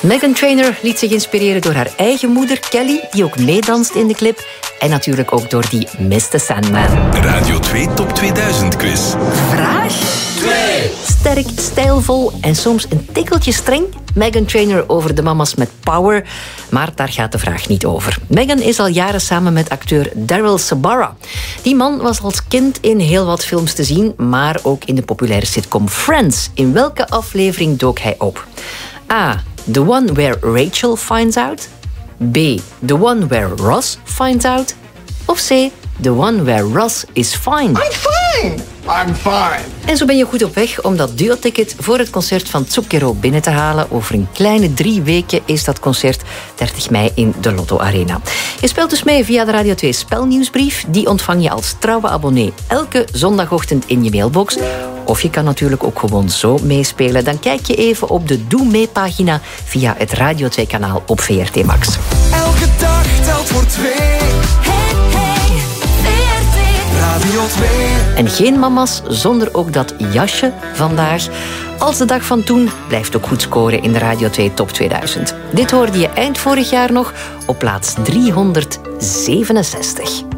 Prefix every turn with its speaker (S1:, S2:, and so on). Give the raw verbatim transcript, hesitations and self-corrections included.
S1: Meghan Trainor liet zich inspireren door haar eigen moeder Kelly, die ook meedanst in de clip. En natuurlijk ook door die mister Sandman.
S2: Radio twee Top tweeduizend quiz.
S1: Vraag twee. Sterk, stijlvol en soms een tikkeltje streng. Meghan Trainor over de mama's met power. Maar daar gaat de vraag niet over. Meghan is al jaren samen met acteur Daryl Sabara. Die man was als kind in heel wat films te zien, maar ook in de populaire sitcom Friends. In welke aflevering dook hij op? A. The one where Rachel finds out. B. The one where Ross finds out. Of C. The one where Ross is fine.
S3: I'm fine! I'm fine.
S1: En zo ben je goed op weg om dat duo-ticket voor het concert van Zucchero binnen te halen. Over een kleine drie weken is dat concert, dertig mei in de Lotto Arena. Je speelt dus mee via de Radio twee spelnieuwsbrief. Die ontvang je als trouwe abonnee elke zondagochtend in je mailbox. Of je kan natuurlijk ook gewoon zo meespelen. Dan kijk je even op de Doe Mee-pagina via het Radio twee kanaal op V R T Max.
S4: Elke dag telt voor twee. Radio twee.
S1: En geen mama's zonder ook dat jasje vandaag. Als de dag van toen blijft ook goed scoren in de Radio twee Top tweeduizend. Dit hoorde je eind vorig jaar nog op plaats driehonderdzevenenzestig.